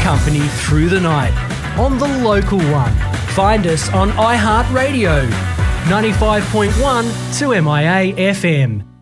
company through the night on the local one. Find us on iHeartRadio, 95.1 to MIA FM.